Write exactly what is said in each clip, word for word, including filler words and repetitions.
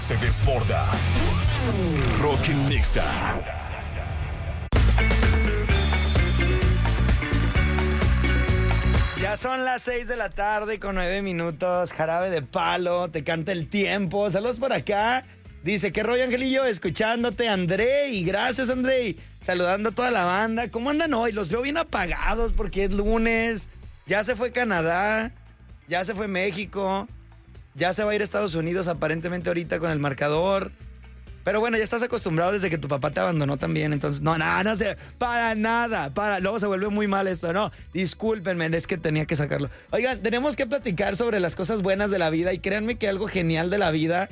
se desborda. Rock en Nexa. Ya son las seis de la tarde con nueve minutos. Jarabe de Palo, te canta el tiempo. Saludos por acá. Dice, ¿qué rollo, Angelillo? Escuchándote, Andrei. Gracias, Andrei. Saludando a toda la banda. ¿Cómo andan hoy? Los veo bien apagados porque es lunes. Ya se fue Canadá. Ya se fue México. Ya se va a ir a Estados Unidos aparentemente ahorita con el marcador. Pero bueno, ya estás acostumbrado desde que tu papá te abandonó también. Entonces, no, nada, no sé. Para nada. Para, luego se vuelve muy mal esto. No, discúlpenme, es que tenía que sacarlo. Oigan, tenemos que platicar sobre las cosas buenas de la vida. Y créanme que algo genial de la vida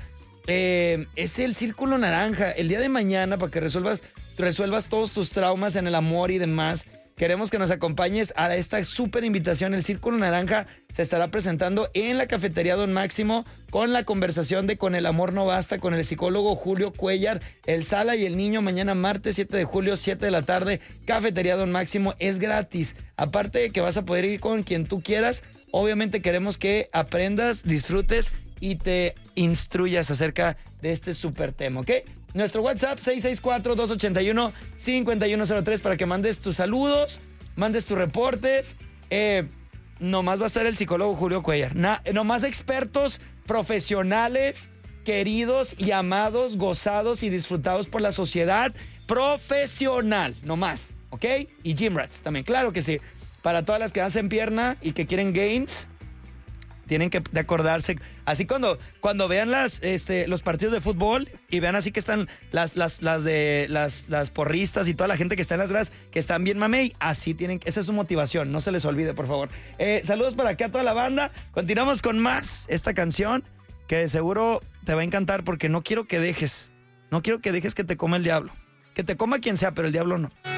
eh, es el círculo naranja. El día de mañana, para que resuelvas, resuelvas todos tus traumas en el amor y demás, queremos que nos acompañes a esta súper invitación. El Círculo Naranja se estará presentando en la Cafetería Don Máximo con la conversación de Con el Amor No Basta con el psicólogo Julio Cuellar, el Sala y el Niño, mañana martes siete de julio, siete de la tarde, Cafetería Don Máximo. Es gratis. Aparte de que vas a poder ir con quien tú quieras, obviamente queremos que aprendas, disfrutes y te instruyas acerca de este súper tema, ¿ok? Nuestro WhatsApp seis seis cuatro, dos ocho uno, cinco uno cero tres para que mandes tus saludos, mandes tus reportes. Eh, nomás va a estar el psicólogo Julio Cuellar. Na, nomás expertos profesionales, queridos y amados, gozados y disfrutados por la sociedad profesional. Nomás, ¿ok? Y gym rats también, claro que sí. Para todas las que hacen pierna y que quieren gains, tienen que de acordarse, así cuando, cuando vean las, este, los partidos de fútbol y vean así que están las, las, las de las, las porristas y toda la gente que está en las gradas, que están bien mamey, así tienen, esa es su motivación, no se les olvide, por favor. Eh, saludos para acá a toda la banda. Continuamos con más esta canción que seguro te va a encantar porque no quiero que dejes, no quiero que dejes que te coma el diablo. Que te coma quien sea, pero el diablo no.